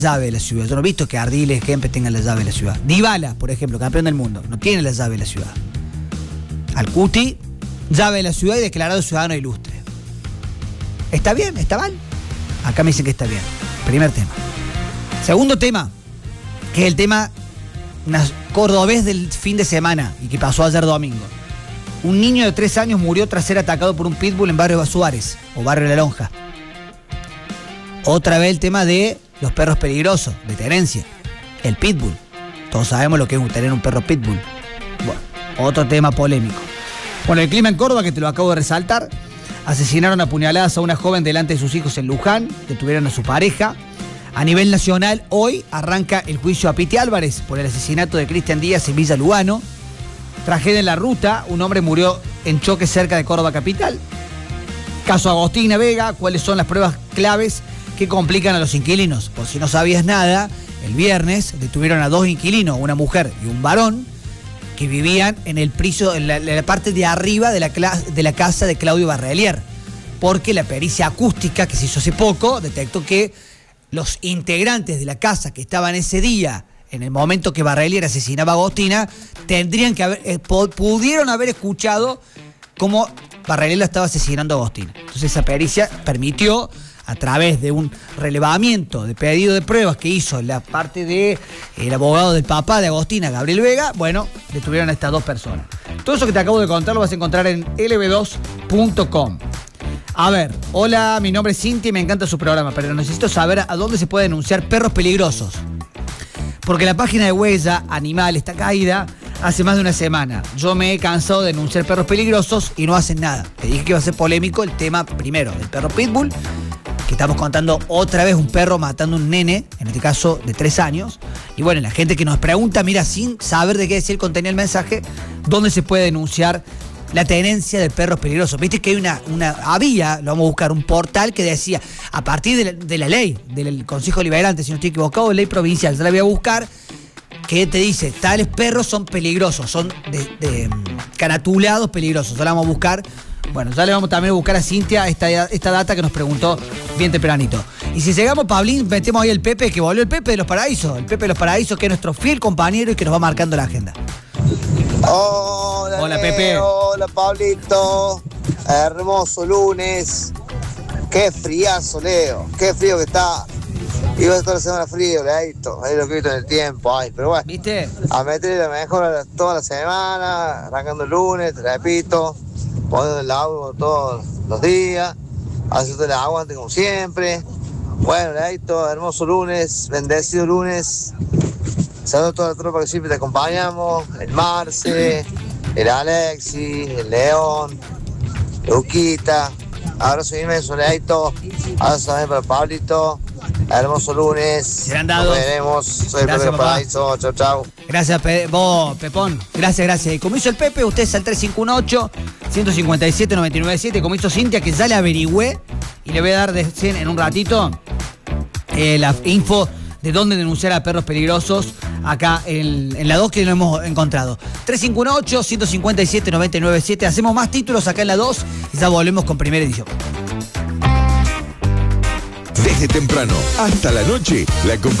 llave de la ciudad. Yo no he visto que Ardiles, Kempes tengan la llave de la ciudad. Dybala, por ejemplo, campeón del mundo, no tiene la llave de la ciudad. Al-Cuti, llave de la ciudad y declarado ciudadano ilustre. ¿Está bien? ¿Está mal? Acá me dicen que está bien. Primer tema. Segundo tema, que es el tema cordobés del fin de semana y que pasó ayer domingo. Un niño de 3 años murió tras ser atacado por un pitbull en barrio Suárez o barrio La Lonja. Otra vez el tema de los perros peligrosos, de tenencia. El pitbull. Todos sabemos lo que es tener un perro pitbull. Bueno, otro tema polémico. Bueno, el clima en Córdoba, que te lo acabo de resaltar. Asesinaron a puñaladas a una joven delante de sus hijos en Luján. Detuvieron a su pareja. A nivel nacional, hoy arranca el juicio a Piti Álvarez por el asesinato de Cristian Díaz en Villa Lugano. Tragedia en la ruta. Un hombre murió en choque cerca de Córdoba capital. Caso Agostina Vega. ¿Cuáles son las pruebas claves que complican a los inquilinos? Por si no sabías nada, el viernes detuvieron a 2 inquilinos, una mujer y un varón, que vivían en el piso, en la parte de arriba de la casa de Claudio Barrelier, porque la pericia acústica que se hizo hace poco detectó que los integrantes de la casa que estaban ese día, en el momento que Barrelier asesinaba a Agostina, pudieron haber escuchado cómo Barrelier la estaba asesinando a Agostina. Entonces esa pericia permitió, a través de un relevamiento de pedido de pruebas que hizo la parte del abogado del papá de Agostina, Gabriel Vega, bueno, detuvieron a estas 2 personas. Todo eso que te acabo de contar lo vas a encontrar en lb2.com. A ver, hola, mi nombre es Cintia y me encanta su programa, pero necesito saber a dónde se puede denunciar perros peligrosos. Porque la página de Huella Animal está caída hace más de una semana. Yo me he cansado de denunciar perros peligrosos y no hacen nada. Te dije que iba a ser polémico el tema primero del perro pitbull, que estamos contando otra vez un perro matando a un nene, en este caso de 3 años. Y bueno, la gente que nos pregunta, mira, sin saber de qué decir contenía el mensaje, ¿dónde se puede denunciar la tenencia de perros peligrosos? Viste que hay lo vamos a buscar, un portal que decía, a partir de la ley, del Consejo Liberante, si no estoy equivocado, ley provincial, ya la voy a buscar, que te dice, tales perros son peligrosos, son caratulados peligrosos. Ya la vamos a buscar. Bueno, ya le vamos también a buscar a Cintia esta data que nos preguntó bien tempranito. Y si llegamos, Pablín, metemos ahí el Pepe, que volvió el Pepe de los Paraísos. El Pepe de los Paraísos, que es nuestro fiel compañero y que nos va marcando la agenda. Hola Pepe. Hola, Pablito. Hermoso lunes. Qué friazo, Leo. Qué frío que está. Iba toda la semana frío, Leito. Ahí lo que he visto en el tiempo. Ay, pero bueno. ¿Viste? A meterle mejor toda la semana, arrancando el lunes, te repito. Poniendo el agua todos los días, haciendo el aguante como siempre. Bueno, Leito, hermoso lunes, bendecido lunes. Saludos a toda la tropa que siempre te acompañamos, el Marce, el Alexis, el León, Luquita. Abrazo inmenso, Leito. Abrazo también para Pablito. Hermoso lunes. Se han dado. Nos veremos. Soy el Pepe de los Paraísos. Chau, chau. Gracias, vos, Pepón. Gracias. Y como hizo el Pepe, ustedes al 351-157-997, como hizo Cintia, que ya le averigüé y le voy a dar en un ratito la info de dónde denunciar a perros peligrosos acá en la 2, que lo hemos encontrado. 351-157-997. Hacemos más títulos acá en la 2 y ya volvemos con primera edición. Desde temprano hasta la noche, la compañía